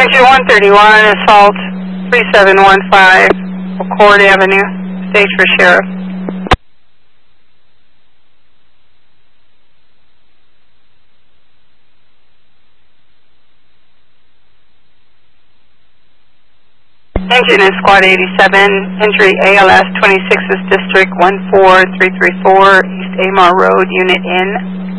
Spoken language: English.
Entry 131, assault 3715, McCord Avenue, stage for sheriff. Engine is Squad 87, entry ALS 26th District 14334, East Amar Road, Unit N.